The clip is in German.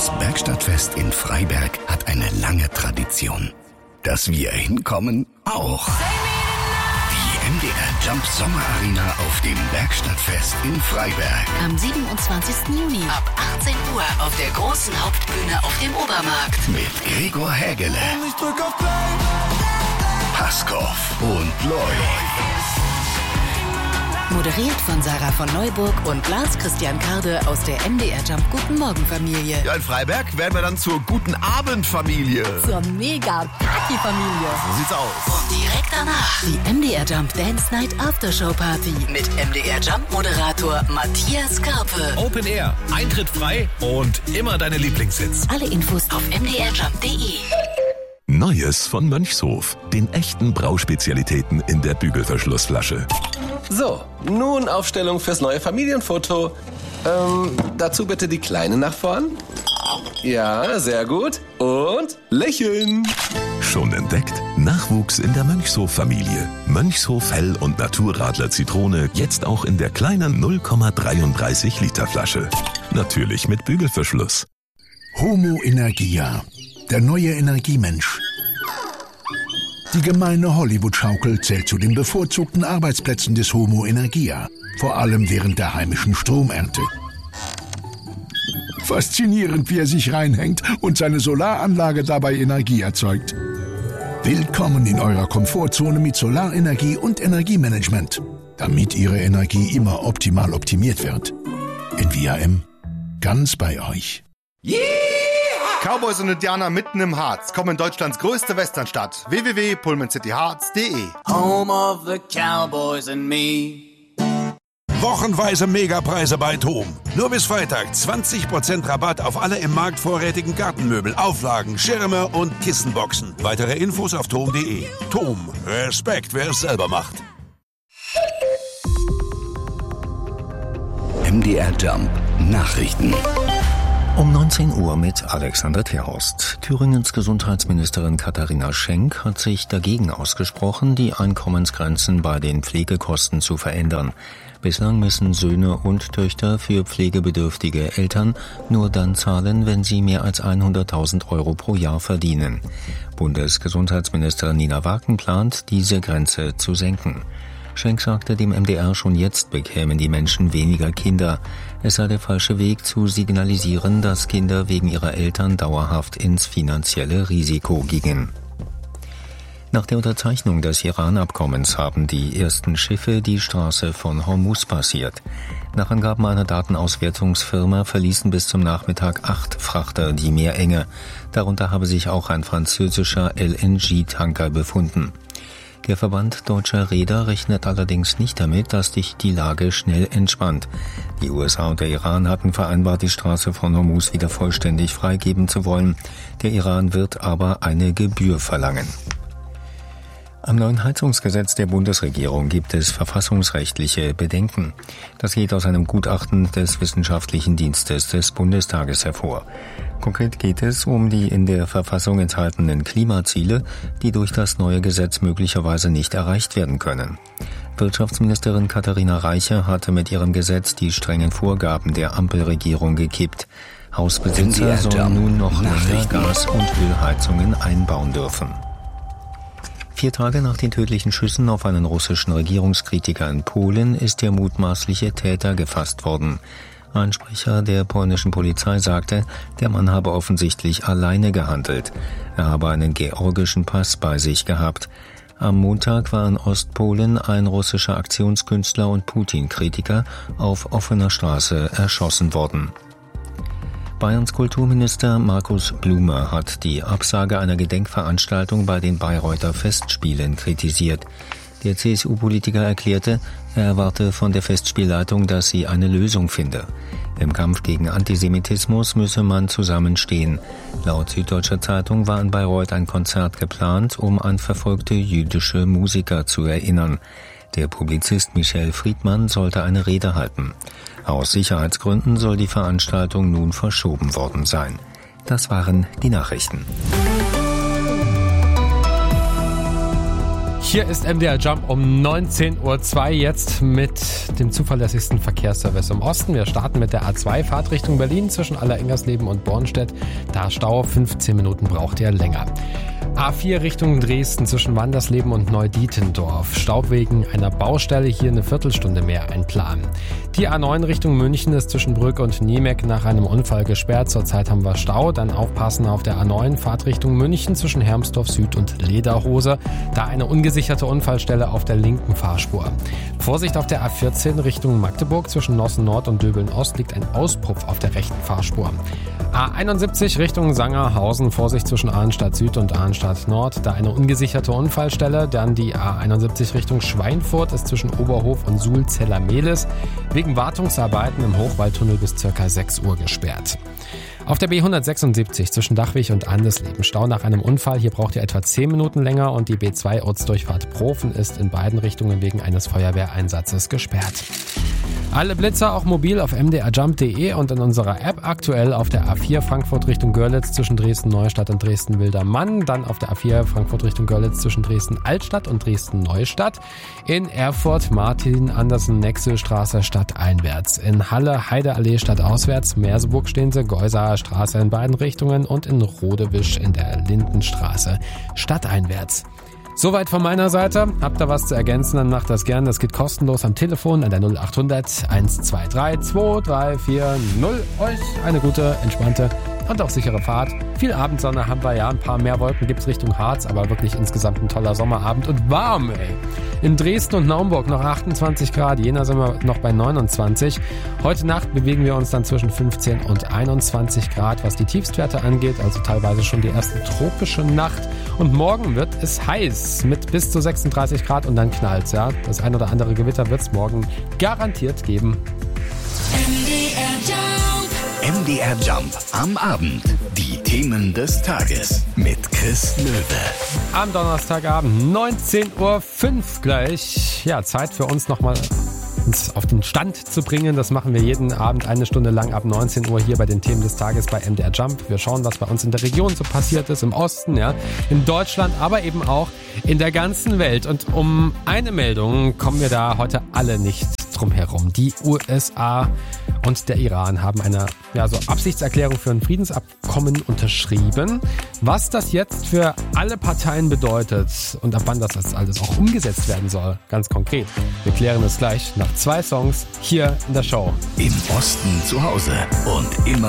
Das Bergstadtfest in Freiberg hat eine lange Tradition. Dass wir hinkommen, auch. Die MDR Jump Sommerarena auf dem Bergstadtfest in Freiberg. Am 27. Juni ab 18 Uhr auf der großen Hauptbühne auf dem Obermarkt. Mit Gregor Hägele, Paskow und Loy. Moderiert von Sarah von Neuburg und Lars Christian Karde aus der MDR Jump Guten Morgen Familie. Ja, in Freiberg werden wir dann zur Guten Abend Familie. Zur Mega-Party-Familie. So sieht's aus. Und direkt danach die MDR Jump Dance Night Aftershow Party mit MDR Jump Moderator Matthias Karpe. Open Air, Eintritt frei und immer deine Lieblingshits. Alle Infos auf mdrjump.de. Neues von Mönchshof. Den echten Brauspezialitäten in der Bügelverschlussflasche. So, nun Aufstellung fürs neue Familienfoto. Dazu bitte die Kleine nach vorn. Ja, sehr gut. Und lächeln. Schon entdeckt? Nachwuchs in der Mönchshof-Familie. Mönchshof Hell- und Naturradler Zitrone jetzt auch in der kleinen 0,33 Liter Flasche. Natürlich mit Bügelverschluss. Homo Energia, der neue Energiemensch. Die gemeine Hollywood-Schaukel zählt zu den bevorzugten Arbeitsplätzen des Homo Energia, vor allem während der heimischen Stromernte. Faszinierend, wie er sich reinhängt und seine Solaranlage dabei Energie erzeugt. Willkommen in eurer Komfortzone mit Solarenergie und Energiemanagement, damit Ihre Energie immer optimal optimiert wird. NVIM, ganz bei euch. Yeah! Cowboys und Indianer mitten im Harz kommen in Deutschlands größte Westernstadt. www.pullmancityharz.de. Home of the Cowboys and me. Wochenweise Megapreise bei TOM. Nur bis Freitag 20% Rabatt auf alle im Markt vorrätigen Gartenmöbel, Auflagen, Schirme und Kissenboxen. Weitere Infos auf tom.de. TOM. Respekt, wer es selber macht. MDR Jump Nachrichten. Um 19 Uhr mit Alexander Terhorst. Thüringens Gesundheitsministerin Katharina Schenk hat sich dagegen ausgesprochen, die Einkommensgrenzen bei den Pflegekosten zu verändern. Bislang müssen Söhne und Töchter für pflegebedürftige Eltern nur dann zahlen, wenn sie mehr als 100.000 Euro pro Jahr verdienen. Bundesgesundheitsministerin Nina Wagen plant, diese Grenze zu senken. Schenk sagte dem MDR, schon jetzt bekämen die Menschen weniger Kinder. Es sei der falsche Weg zu signalisieren, dass Kinder wegen ihrer Eltern dauerhaft ins finanzielle Risiko gingen. Nach der Unterzeichnung des Iran-Abkommens haben die ersten Schiffe die Straße von Hormuz passiert. Nach Angaben einer Datenauswertungsfirma verließen bis zum Nachmittag 8 Frachter die Meerenge. Darunter habe sich auch ein französischer LNG-Tanker befunden. Der Verband deutscher Reeder rechnet allerdings nicht damit, dass sich die Lage schnell entspannt. Die USA und der Iran hatten vereinbart, die Straße von Hormuz wieder vollständig freigeben zu wollen. Der Iran wird aber eine Gebühr verlangen. Am neuen Heizungsgesetz der Bundesregierung gibt es verfassungsrechtliche Bedenken. Das geht aus einem Gutachten des Wissenschaftlichen Dienstes des Bundestages hervor. Konkret geht es um die in der Verfassung enthaltenen Klimaziele, die durch das neue Gesetz möglicherweise nicht erreicht werden können. Wirtschaftsministerin Katharina Reiche hatte mit ihrem Gesetz die strengen Vorgaben der Ampelregierung gekippt. Hausbesitzer sollen nun noch länger Gas- und Ölheizungen einbauen dürfen. 4 Tage nach den tödlichen Schüssen auf einen russischen Regierungskritiker in Polen ist der mutmaßliche Täter gefasst worden. Ein Sprecher der polnischen Polizei sagte, der Mann habe offensichtlich alleine gehandelt. Er habe einen georgischen Pass bei sich gehabt. Am Montag war in Ostpolen ein russischer Aktionskünstler und Putin-Kritiker auf offener Straße erschossen worden. Bayerns Kulturminister Markus Blume hat die Absage einer Gedenkveranstaltung bei den Bayreuther Festspielen kritisiert. Der CSU-Politiker erklärte, er erwarte von der Festspielleitung, dass sie eine Lösung finde. Im Kampf gegen Antisemitismus müsse man zusammenstehen. Laut Süddeutscher Zeitung war in Bayreuth ein Konzert geplant, um an verfolgte jüdische Musiker zu erinnern. Der Publizist Michel Friedmann sollte eine Rede halten. Aus Sicherheitsgründen soll die Veranstaltung nun verschoben worden sein. Das waren die Nachrichten. Hier ist MDR Jump um 19.02 Uhr jetzt mit dem zuverlässigsten Verkehrsservice im Osten. Wir starten mit der A2 Fahrtrichtung Berlin zwischen Allerengernsleben und Bornstedt. Da Stau, 15 Minuten braucht ihr länger. A4 Richtung Dresden zwischen Wandersleben und Neudietendorf. Stau wegen einer Baustelle, hier eine Viertelstunde mehr einplanen. Die A9 Richtung München ist zwischen Brück und Niemek nach einem Unfall gesperrt. Zurzeit haben wir Stau. Dann aufpassen auf der A9 Fahrtrichtung München zwischen Hermsdorf Süd und Lederhose. Da eine ungesicherte Unfallstelle auf der linken Fahrspur. Vorsicht auf der A14 Richtung Magdeburg zwischen Nossen Nord und Döbeln Ost liegt ein Auspuff auf der rechten Fahrspur. A71 Richtung Sangerhausen, Vorsicht zwischen Arnstadt Süd und Arnstadt Nord, da eine ungesicherte Unfallstelle. Dann die A71 Richtung Schweinfurt ist zwischen Oberhof und Suhl-Zellermehlis wegen Wartungsarbeiten im Hochwaldtunnel bis ca. 6 Uhr gesperrt. Auf der B176 zwischen Dachwig und Andesleben Stau nach einem Unfall. Hier braucht ihr etwa 10 Minuten länger und die B2 Ortsdurchfahrt Profen ist in beiden Richtungen wegen eines Feuerwehreinsatzes gesperrt. Alle Blitzer auch mobil auf mdrjump.de und in unserer App aktuell auf der A4 Frankfurt Richtung Görlitz zwischen Dresden-Neustadt und Dresden-Wildermann. Dann auf der A4 Frankfurt Richtung Görlitz zwischen Dresden-Altstadt und Dresden-Neustadt. In Erfurt Martin-Andersen-Nexelstraße stadteinwärts. In Halle Heideallee stadtauswärts. Merseburg stehen sie, Geusaer Straße in beiden Richtungen und in Rodewisch in der Lindenstraße stadteinwärts. Soweit von meiner Seite. Habt ihr was zu ergänzen, dann macht das gern. Das geht kostenlos am Telefon an der 0800 123 2340. Euch eine gute, entspannte und auch sichere Fahrt. Viel Abendsonne haben wir ja, ein paar mehr Wolken gibt's Richtung Harz, aber wirklich insgesamt ein toller Sommerabend und warm, ey. In Dresden und Naumburg noch 28 Grad, Jena sind wir noch bei 29. Heute Nacht bewegen wir uns dann zwischen 15 und 21 Grad, was die Tiefstwerte angeht, also teilweise schon die erste tropische Nacht. Und morgen wird es heiß mit bis zu 36 Grad und dann knallt's, ja. Das ein oder andere Gewitter wird's morgen garantiert geben. MDR Jump am Abend. Die Themen des Tages mit Chris Löwe. Am Donnerstagabend 19.05 Uhr gleich. Ja, Zeit für uns nochmal uns auf den Stand zu bringen. Das machen wir jeden Abend eine Stunde lang ab 19 Uhr hier bei den Themen des Tages bei MDR Jump. Wir schauen, was bei uns in der Region so passiert ist, im Osten, ja, in Deutschland, aber eben auch in der ganzen Welt. Und um eine Meldung kommen wir da heute alle nicht drum herum. Die USA und der Iran haben eine Absichtserklärung für ein Friedensabkommen unterschrieben. Was das jetzt für alle Parteien bedeutet und ab wann das alles auch umgesetzt werden soll, ganz konkret. Wir klären es gleich nach 2 Songs hier in der Show. Im Osten zu Hause und immer